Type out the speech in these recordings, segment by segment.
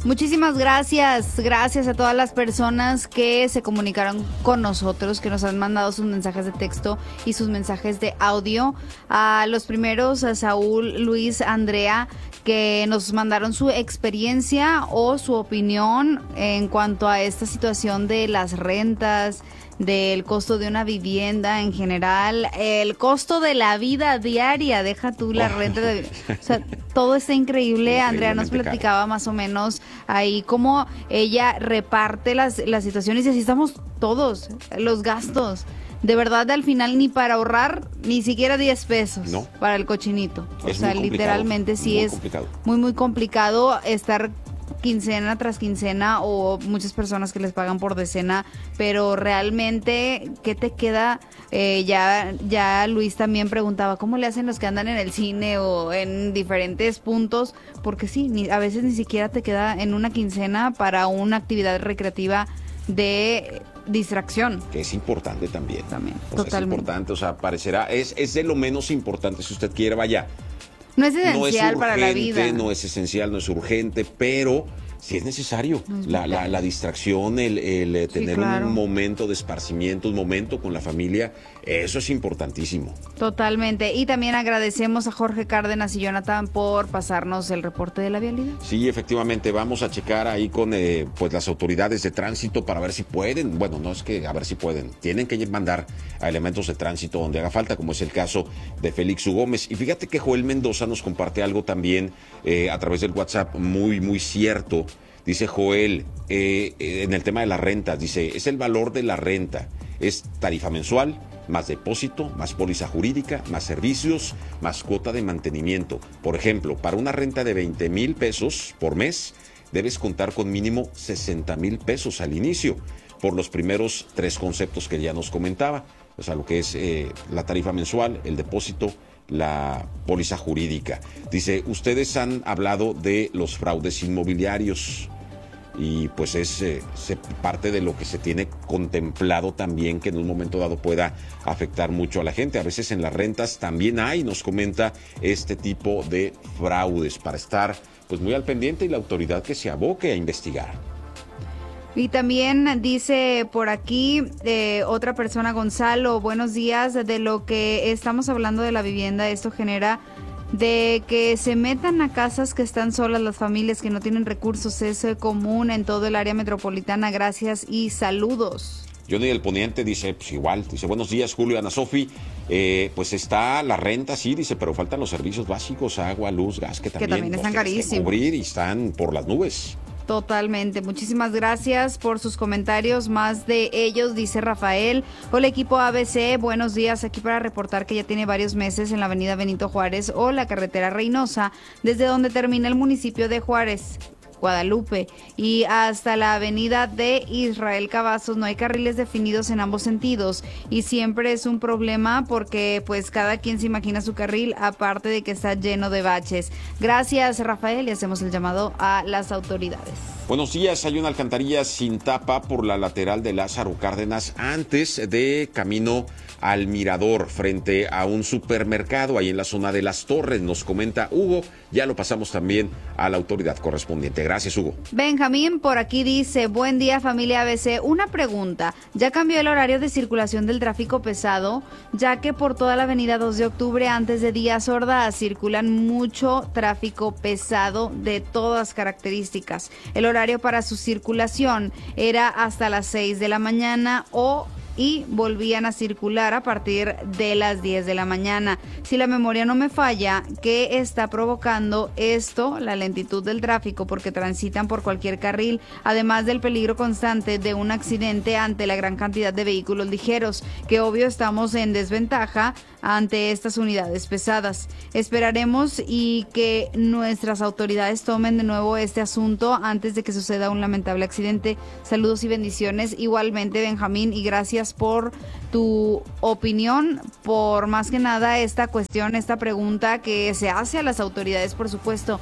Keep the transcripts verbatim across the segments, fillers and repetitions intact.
Muchísimas gracias, gracias a todas las personas que se comunicaron con nosotros, que nos han mandado sus mensajes de texto y sus mensajes de audio. A los primeros, a Saúl, Luis, Andrea, que nos mandaron su experiencia o su opinión en cuanto a esta situación de las rentas, del costo de una vivienda en general, el costo de la vida diaria, deja tú la renta de, o sea, todo está increíble. Andrea nos platicaba caro. Más o menos ahí cómo ella reparte las, las situaciones y así estamos todos, los gastos. De verdad, al final ni para ahorrar ni siquiera diez pesos no. para el cochinito. O es sea, literalmente sí es complicado. muy, muy complicado estar quincena tras quincena o muchas personas que les pagan por decena, pero realmente, ¿qué te queda? Eh, ya, ya Luis también preguntaba, ¿cómo le hacen los que andan en el cine o en diferentes puntos? Porque sí, ni, a veces ni siquiera te queda en una quincena para una actividad recreativa de distracción. Que es importante también. También, o totalmente. Sea, es importante, o sea, parecerá, es, es de lo menos importante si usted quiere, vaya. No es esencial no es urgente, para la vida. No es esencial, no es urgente, pero sí es necesario. No es la, la, la distracción, el, el tener sí, claro. un momento de esparcimiento, un momento con la familia, eso es importantísimo. Totalmente. Y también agradecemos a Jorge Cárdenas y Jonathan por pasarnos el reporte de la vialidad. Sí, efectivamente, vamos a checar ahí con eh, pues las autoridades de tránsito para ver si pueden, bueno, no es que a ver si pueden, tienen que mandar a elementos de tránsito donde haga falta, como es el caso de Félix U. Gómez. Y fíjate que Joel Mendoza nos comparte algo también eh, a través del WhatsApp muy, muy cierto. Dice Joel, eh, eh, en el tema de las rentas, dice, es el valor de la renta, es tarifa mensual, más depósito, más póliza jurídica, más servicios, más cuota de mantenimiento. Por ejemplo, para una renta de veinte mil pesos por mes, debes contar con mínimo sesenta mil pesos al inicio, por los primeros tres conceptos que ya nos comentaba, o sea, lo que es eh, la tarifa mensual, el depósito, la póliza jurídica. Dice, ustedes han hablado de los fraudes inmobiliarios y pues es eh, se, parte de lo que se tiene contemplado también que en un momento dado pueda afectar mucho a la gente. A veces en las rentas también hay, nos comenta, este tipo de fraudes para estar pues muy al pendiente y la autoridad que se aboque a investigar. Y también dice por aquí eh, otra persona, Gonzalo, buenos días, de lo que estamos hablando de la vivienda, esto genera de que se metan a casas que están solas las familias que no tienen recursos, es común en todo el área metropolitana, gracias y saludos. Johnny del Poniente dice, pues igual, dice, buenos días Julio, Ana Sofi, eh, pues está la renta, sí, dice, pero faltan los servicios básicos, agua, luz, gas, que también, que también están carísimos. Que cubrir y están por las nubes. Totalmente. Muchísimas gracias por sus comentarios. Más de ellos, dice Rafael. Hola, equipo A B C. Buenos días. Aquí para reportar que ya tiene varios meses en la avenida Benito Juárez o la carretera Reynosa, desde donde termina el municipio de Juárez, Guadalupe, y hasta la avenida de Israel Cavazos no hay carriles definidos en ambos sentidos y siempre es un problema porque pues cada quien se imagina su carril, aparte de que está lleno de baches. Gracias, Rafael, y hacemos el llamado a las autoridades. Buenos días, hay una alcantarilla sin tapa por la lateral de Lázaro Cárdenas antes de camino al Mirador, frente a un supermercado ahí en la zona de Las Torres, nos comenta Hugo, ya lo pasamos también a la autoridad correspondiente. Gracias, Hugo. Benjamín por aquí dice, buen día familia A B C, una pregunta, ¿ya cambió el horario de circulación del tráfico pesado? Ya que por toda la avenida dos de octubre antes de Díaz Ordaz circulan mucho tráfico pesado de todas características. El horario para su circulación era hasta las seis de la mañana o y volvían a circular a partir de las diez de la mañana. Si la memoria no me falla, ¿qué está provocando esto? La lentitud del tráfico porque transitan por cualquier carril, además del peligro constante de un accidente ante la gran cantidad de vehículos ligeros, que obvio estamos en desventaja ante estas unidades pesadas. Esperaremos y que nuestras autoridades tomen de nuevo este asunto antes de que suceda un lamentable accidente. Saludos y bendiciones. Igualmente, Benjamín, y gracias por tu opinión, por más que nada esta cuestión, esta pregunta que se hace a las autoridades, por supuesto.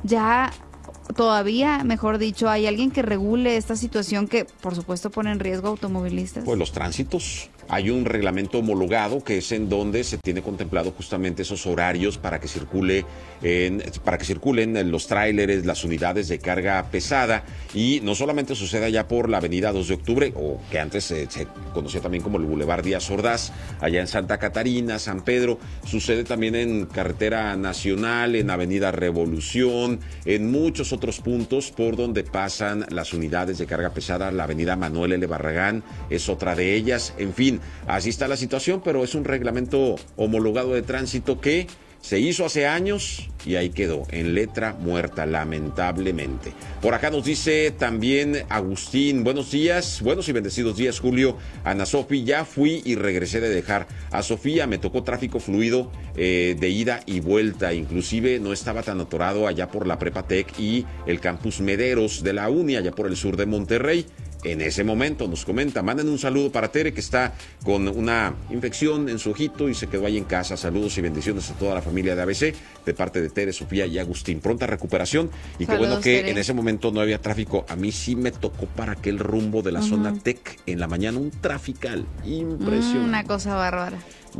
Ya todavía, mejor dicho, hay alguien que regule esta situación que, por supuesto, pone en riesgo a automovilistas. Pues los tránsitos, hay un reglamento homologado que es en donde se tiene contemplado justamente esos horarios para que circule en, para que circulen los tráileres, las unidades de carga pesada, y no solamente sucede allá por la avenida dos de octubre, o que antes se, se conocía también como el Boulevard Díaz Ordaz, allá en Santa Catarina, San Pedro, sucede también en Carretera Nacional, en Avenida Revolución, en muchos otros puntos por donde pasan las unidades de carga pesada. La avenida Manuel L. Barragán es otra de ellas. En fin, así está la situación, pero es un reglamento homologado de tránsito que se hizo hace años y ahí quedó, en letra muerta, lamentablemente. Por acá nos dice también Agustín, buenos días, buenos y bendecidos días, Julio. Ana Sofi, ya fui y regresé de dejar a Sofía, me tocó tráfico fluido eh, de ida y vuelta, inclusive no estaba tan atorado allá por la Prepa Tec y el Campus Mederos de la Uni, allá por el sur de Monterrey. En ese momento nos comenta, manden un saludo para Tere, que está con una infección en su ojito y se quedó ahí en casa. Saludos y bendiciones a toda la familia de A B C, de parte de Tere, Sofía y Agustín. Pronta recuperación y qué bueno que Tere. En ese momento no había tráfico. A mí sí me tocó para aquel rumbo de la uh-huh. zona Tec en la mañana un trafical impresionante. Mm, una cosa bárbara.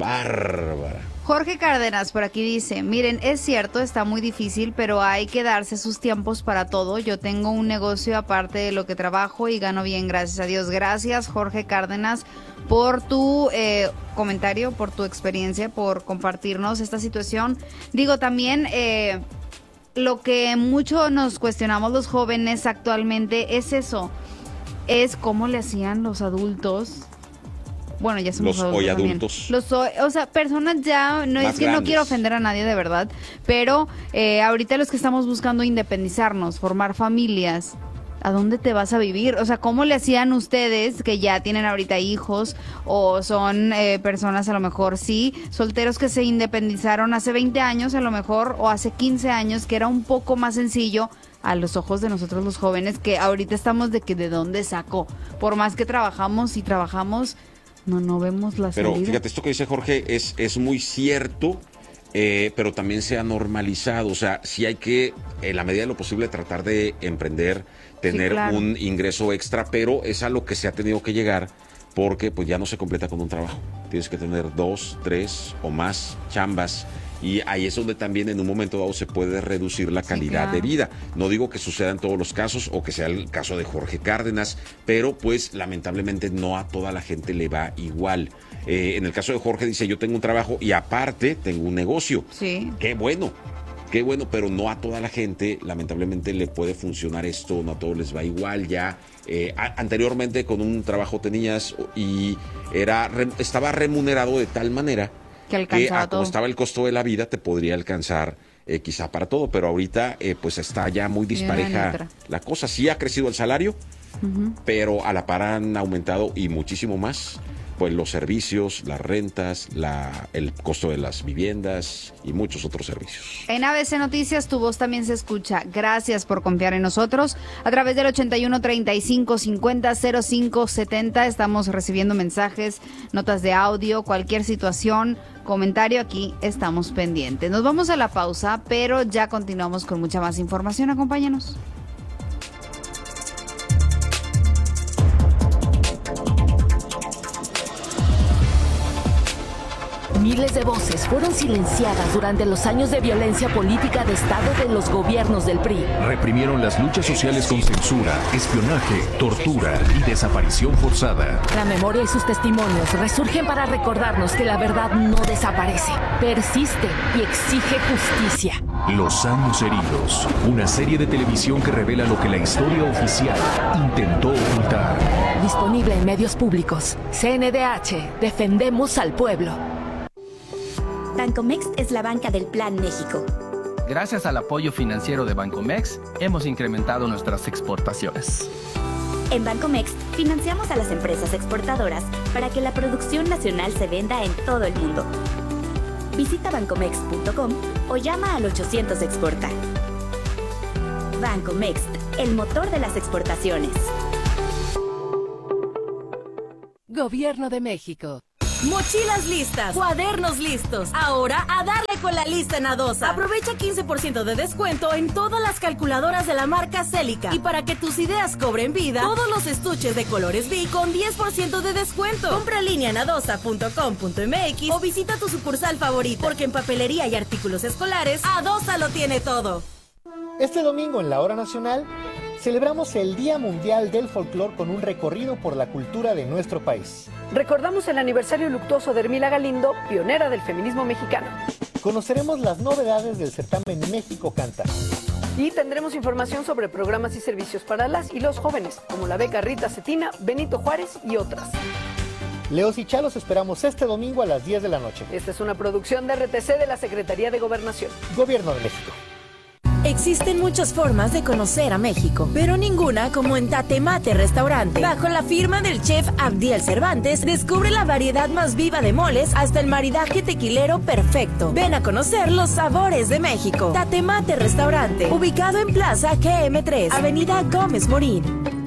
Bárbara. Jorge Cárdenas por aquí dice, miren, es cierto, está muy difícil, pero hay que darse sus tiempos para todo. Yo tengo un negocio aparte de lo que trabajo y gano bien, gracias a Dios. Gracias, Jorge Cárdenas, por tu eh, comentario, por tu experiencia, por compartirnos esta situación. Digo, también eh, lo que mucho nos cuestionamos los jóvenes actualmente es eso, es cómo le hacían los adultos. Bueno, ya somos los adultos hoy también. adultos. Los hoy, o sea, personas ya, no Más es que grandes. No quiero ofender a nadie de verdad, pero eh, ahorita los que estamos buscando independizarnos, formar familias, ¿a dónde te vas a vivir? O sea, ¿cómo le hacían ustedes que ya tienen ahorita hijos o son eh, personas a lo mejor, sí, solteros que se independizaron hace veinte años a lo mejor o hace quince años, que era un poco más sencillo a los ojos de nosotros los jóvenes, que ahorita estamos de que de dónde sacó? Por más que trabajamos y trabajamos, no, no vemos la Pero salida. fíjate, esto que dice Jorge es, es muy cierto, eh, pero también se ha normalizado. O sea, sí hay que, en la medida de lo posible, tratar de emprender, tener Sí, claro. un ingreso extra, pero es a lo que se ha tenido que llegar porque pues ya no se completa con un trabajo. Tienes que tener dos, tres o más chambas. Y ahí es donde también en un momento dado se puede reducir la calidad sí, claro. de vida. No digo que suceda en todos los casos o que sea el caso de Jorge Cárdenas, pero pues lamentablemente no a toda la gente le va igual. Eh, en el caso de Jorge dice, yo tengo un trabajo y aparte tengo un negocio. Sí. Qué bueno, qué bueno, pero no a toda la gente lamentablemente le puede funcionar esto, no a todos les va igual ya. Eh, a, anteriormente con un trabajo tenías y era re, estaba remunerado de tal manera que alcanzaba que, como estaba el costo de la vida, te podría alcanzar eh, quizá para todo, pero ahorita eh, pues está ya muy dispareja la cosa. Sí ha crecido el salario, uh-huh. pero a la par han aumentado y muchísimo más pues los servicios, las rentas, la, el costo de las viviendas y muchos otros servicios. En A B C Noticias tu voz también se escucha. Gracias por confiar en nosotros. A través del ochenta y uno, treinta y cinco, cincuenta, cero cinco, setenta estamos recibiendo mensajes, notas de audio, cualquier situación, comentario, aquí estamos pendientes. Nos vamos a la pausa, pero ya continuamos con mucha más información. Acompáñanos. Miles de voces fueron silenciadas durante los años de violencia política de Estado de los gobiernos del P R I. Reprimieron las luchas sociales con censura, espionaje, tortura y desaparición forzada. La memoria y sus testimonios resurgen para recordarnos que la verdad no desaparece, persiste y exige justicia. Los años heridos, una serie de televisión que revela lo que la historia oficial intentó ocultar. Disponible en medios públicos. C N D H, defendemos al pueblo. Bancomext es la banca del Plan México. Gracias al apoyo financiero de Bancomext, hemos incrementado nuestras exportaciones. En Bancomext, financiamos a las empresas exportadoras para que la producción nacional se venda en todo el mundo. Visita bancomext punto com o llama al ochocientos exporta. Bancomext, el motor de las exportaciones. Gobierno de México. Mochilas listas, cuadernos listos. Ahora a darle con la lista en Adosa. Aprovecha quince por ciento de descuento en todas las calculadoras de la marca Celica. Y para que tus ideas cobren vida, todos los estuches de colores Bic con diez por ciento de descuento. Compra en línea en adosa punto com punto m x o visita tu sucursal favorita, porque en papelería y artículos escolares, Adosa lo tiene todo. Este domingo en la Hora Nacional celebramos el Día Mundial del Folclor con un recorrido por la cultura de nuestro país. Recordamos el aniversario luctuoso de Hermila Galindo, pionera del feminismo mexicano. Conoceremos las novedades del certamen México Canta. Y tendremos información sobre programas y servicios para las y los jóvenes, como la beca Rita Cetina, Benito Juárez y otras. Leos y Chalos esperamos este domingo a las diez de la noche. Esta es una producción de R T C de la Secretaría de Gobernación. Gobierno de México. Existen muchas formas de conocer a México, pero ninguna como en Tatemate Restaurante. Bajo la firma del chef Abdiel Cervantes, descubre la variedad más viva de moles hasta el maridaje tequilero perfecto. Ven a conocer los sabores de México. Tatemate Restaurante, ubicado en Plaza G M tres, Avenida Gómez Morín.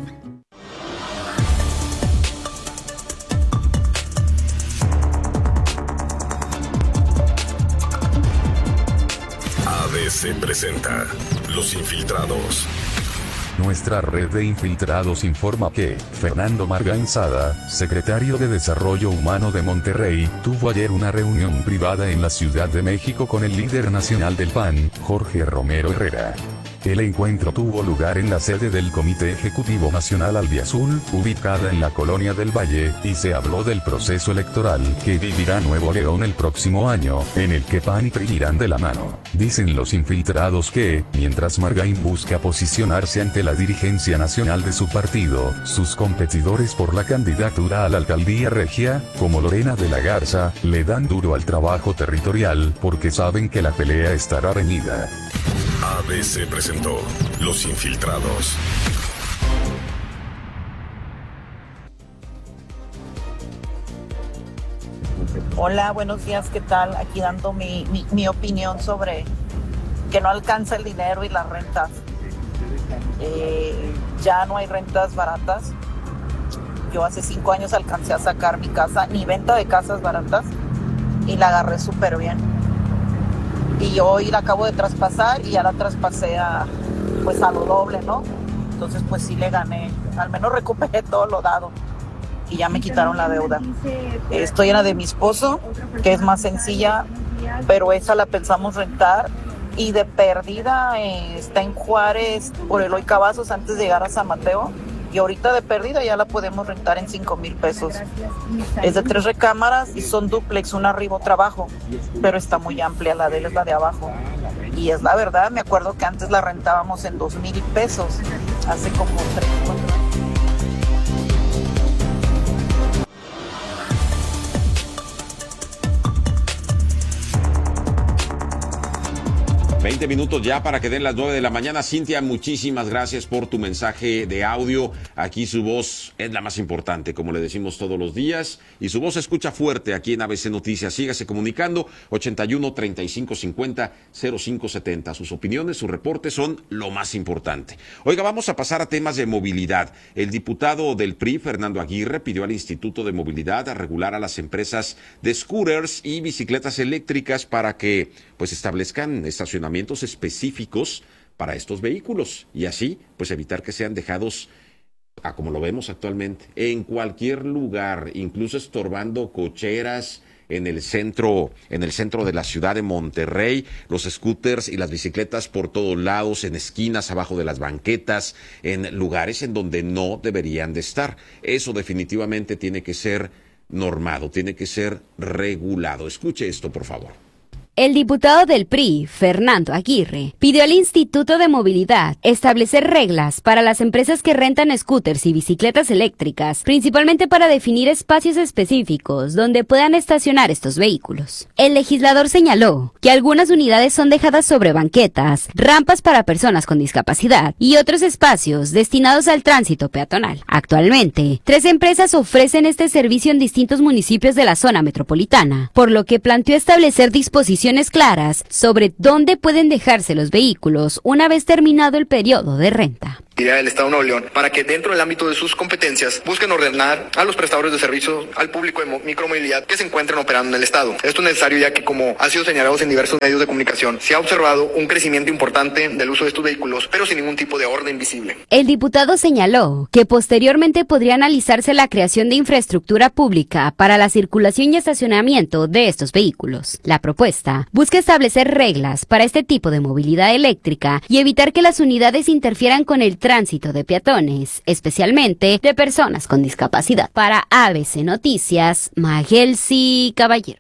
Se presenta Los Infiltrados. Nuestra red de infiltrados informa que Fernando Margainzada, secretario de Desarrollo Humano de Monterrey, tuvo ayer una reunión privada en la Ciudad de México con el líder nacional del P A N, Jorge Romero Herrera. El encuentro tuvo lugar en la sede del Comité Ejecutivo Nacional Albiazul, ubicada en la Colonia del Valle, y se habló del proceso electoral que vivirá Nuevo León el próximo año, en el que P A N y P R I irán de la mano. Dicen los infiltrados que, mientras Margain busca posicionarse ante la dirigencia nacional de su partido, sus competidores por la candidatura a la alcaldía regia, como Lorena de la Garza, le dan duro al trabajo territorial porque saben que la pelea estará reñida. A B C presentó Los Infiltrados. Hola, buenos días, ¿qué tal? Aquí dando mi, mi, mi opinión sobre que no alcanza el dinero y las rentas. Eh, ya no hay rentas baratas. Yo hace cinco años alcancé a sacar mi casa, ni venta de casas baratas, y la agarré súper bien. Y hoy la acabo de traspasar y ya la traspasé a, pues a lo doble, ¿no? Entonces pues sí le gané, al menos recuperé todo lo dado y ya me quitaron la deuda. Estoy en la de mi esposo, que es más sencilla, pero esa la pensamos rentar, y de perdida eh, está en Juárez por Eloy Cavazos antes de llegar a San Mateo, y ahorita de perdida ya la podemos rentar en cinco mil pesos. Es de tres recámaras y son dúplex, una arriba, otra abajo, pero está muy amplia, la de él es la de abajo. Y es la verdad, me acuerdo que antes la rentábamos en dos mil pesos, hace como tres, cuatro años. veinte minutos ya para que den las nueve de la mañana. Cintia, muchísimas gracias por tu mensaje de audio. Aquí su voz es la más importante, como le decimos todos los días, y su voz se escucha fuerte aquí en A B C Noticias. Sígase comunicando, ochenta y uno, treinta y cinco cincuenta, cero cinco setenta. Sus opiniones, sus reportes son lo más importante. Oiga, vamos a pasar a temas de movilidad. El diputado del P R I, Fernando Aguirre, pidió al Instituto de Movilidad a regular a las empresas de scooters y bicicletas eléctricas para que pues establezcan estacionamientos específicos para estos vehículos y así pues evitar que sean dejados a como lo vemos actualmente en cualquier lugar, incluso estorbando cocheras en el centro en el centro de la ciudad de Monterrey, los scooters y las bicicletas por todos lados, en esquinas, abajo de las banquetas, en lugares en donde no deberían de estar. Eso definitivamente tiene que ser normado, tiene que ser regulado. Escuche esto, por favor. El diputado del P R I, Fernando Aguirre, pidió al Instituto de Movilidad establecer reglas para las empresas que rentan scooters y bicicletas eléctricas, principalmente para definir espacios específicos donde puedan estacionar estos vehículos. El legislador señaló que algunas unidades son dejadas sobre banquetas, rampas para personas con discapacidad y otros espacios destinados al tránsito peatonal. Actualmente, tres empresas ofrecen este servicio en distintos municipios de la zona metropolitana, por lo que planteó establecer disposiciones claras sobre dónde pueden dejarse los vehículos una vez terminado el periodo de renta. del Estado de Nuevo León para que dentro del ámbito de sus competencias busquen ordenar a los prestadores de servicios al público de micromovilidad que se encuentren operando en el Estado. Esto es necesario ya que, como ha sido señalado en diversos medios de comunicación, se ha observado un crecimiento importante del uso de estos vehículos, pero sin ningún tipo de orden visible. El diputado señaló que posteriormente podría analizarse la creación de infraestructura pública para la circulación y estacionamiento de estos vehículos. La propuesta busca establecer reglas para este tipo de movilidad eléctrica y evitar que las unidades interfieran con el tránsito de peatones, especialmente de personas con discapacidad. Para A B C Noticias, Magelsi Caballero.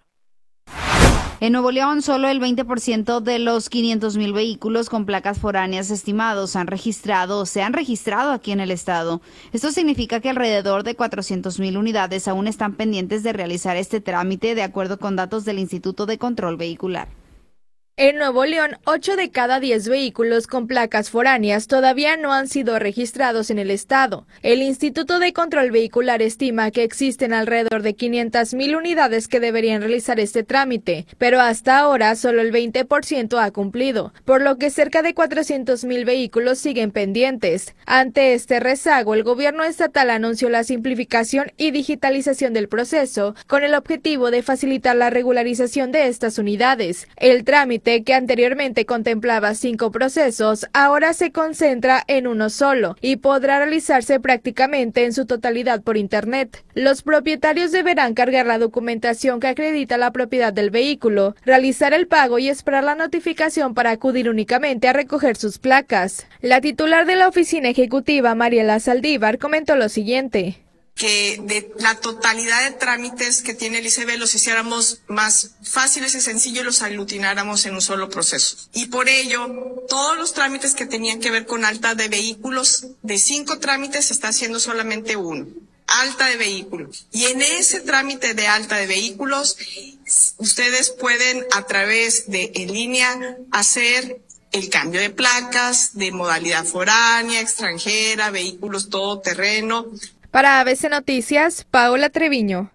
En Nuevo León, solo el veinte por ciento de los quinientos mil vehículos con placas foráneas estimados han registrado o se han registrado aquí en el estado. Esto significa que alrededor de cuatrocientas mil unidades aún están pendientes de realizar este trámite, de acuerdo con datos del Instituto de Control Vehicular. En Nuevo León, ocho de cada diez vehículos con placas foráneas todavía no han sido registrados en el estado. El Instituto de Control Vehicular estima que existen alrededor de quinientas mil unidades que deberían realizar este trámite, pero hasta ahora solo el veinte por ciento ha cumplido, por lo que cerca de cuatrocientos mil vehículos siguen pendientes. Ante este rezago, el gobierno estatal anunció la simplificación y digitalización del proceso, con el objetivo de facilitar la regularización de estas unidades. El trámite, que anteriormente contemplaba cinco procesos, ahora se concentra en uno solo y podrá realizarse prácticamente en su totalidad por Internet. Los propietarios deberán cargar la documentación que acredita la propiedad del vehículo, realizar el pago y esperar la notificación para acudir únicamente a recoger sus placas. La titular de la oficina ejecutiva, Mariela Saldívar, comentó lo siguiente: que de la totalidad de trámites que tiene el I C B los hiciéramos más fáciles y sencillos y los aglutináramos en un solo proceso. Y por ello, todos los trámites que tenían que ver con alta de vehículos, de cinco trámites se está haciendo solamente uno, alta de vehículos. Y en ese trámite de alta de vehículos, ustedes pueden a través de en línea hacer el cambio de placas, de modalidad foránea, extranjera, vehículos todoterreno. Para A B C Noticias, Paola Treviño.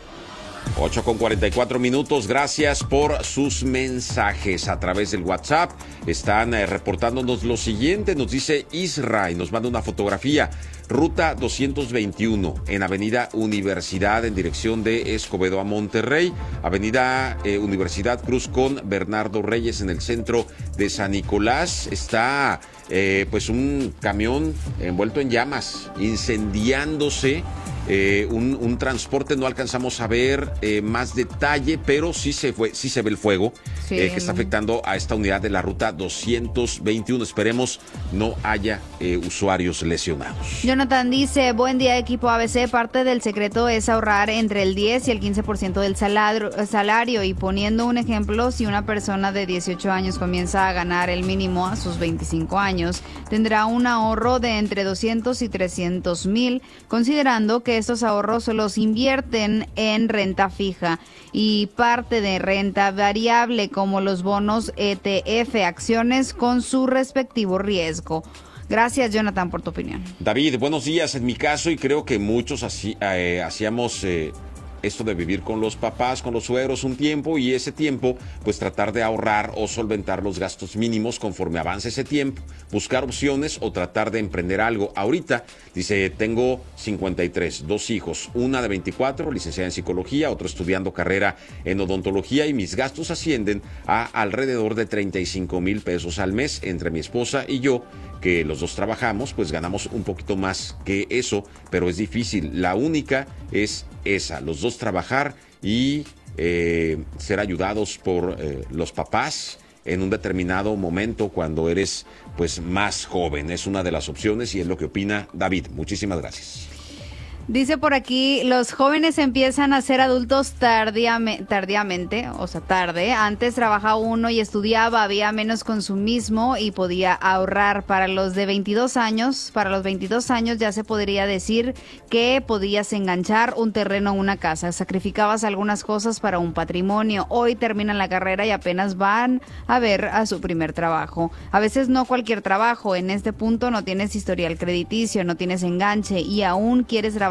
ocho con cuarenta y cuatro minutos, gracias por sus mensajes a través del WhatsApp. Están eh, reportándonos lo siguiente, nos dice Isra y nos manda una fotografía. Ruta doscientos veintiuno en Avenida Universidad en dirección de Escobedo a Monterrey. Avenida eh, Universidad Cruz con Bernardo Reyes en el centro de San Nicolás. Está eh, pues un camión envuelto en llamas, incendiándose. Eh, un, un transporte, no alcanzamos a ver eh, más detalle, pero sí se fue, sí se ve el fuego sí. eh, que está afectando a esta unidad de la ruta doscientos veintiuno. Esperemos no haya eh, usuarios lesionados. Jonathan dice: buen día, equipo A B C. Parte del secreto es ahorrar entre el diez y el quince por ciento del salario, salario. Y poniendo un ejemplo, si una persona de dieciocho años comienza a ganar el mínimo a sus veinticinco años, tendrá un ahorro de entre doscientos y trescientos mil, considerando que estos ahorros los invierten en renta fija y parte de renta variable como los bonos E T F, acciones con su respectivo riesgo. Gracias, Jonathan, por tu opinión. David, buenos días. En mi caso, y creo que muchos así, eh, hacíamos eh, esto de vivir con los papás, con los suegros un tiempo, y ese tiempo, pues tratar de ahorrar o solventar los gastos mínimos conforme avance ese tiempo, buscar opciones o tratar de emprender algo. Ahorita, dice, tengo cincuenta y tres, dos hijos, una de veinticuatro, licenciada en psicología, otro estudiando carrera en odontología, y mis gastos ascienden a alrededor de treinta y cinco mil pesos al mes entre mi esposa y yo, que los dos trabajamos, pues ganamos un poquito más que eso, pero es difícil. La única es esa, los dos trabajar y eh, ser ayudados por eh, los papás en un determinado momento cuando eres pues más joven. Es una de las opciones y es lo que opina David. Muchísimas gracias. Dice por aquí, los jóvenes empiezan a ser adultos tardíamente, tardíamente, o sea, tarde. Antes trabajaba uno y estudiaba, había menos consumismo y podía ahorrar. Para los de veintidós años, para los veintidós años ya se podría decir que podías enganchar un terreno o una casa. Sacrificabas algunas cosas para un patrimonio. Hoy terminan la carrera y apenas van a ver a su primer trabajo. A veces no cualquier trabajo. En este punto no tienes historial crediticio, no tienes enganche y aún quieres trabajar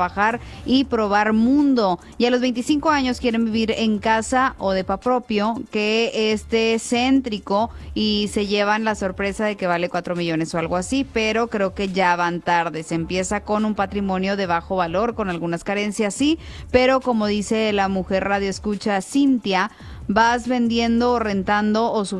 trabajar y probar mundo. Y a los veinticinco años quieren vivir en casa o depa propio que esté céntrico y se llevan la sorpresa de que vale cuatro millones o algo así, pero creo que ya van tarde. Se empieza con un patrimonio de bajo valor, con algunas carencias, sí, pero como dice la mujer radio escucha Cintia, vas vendiendo o rentando o subiendo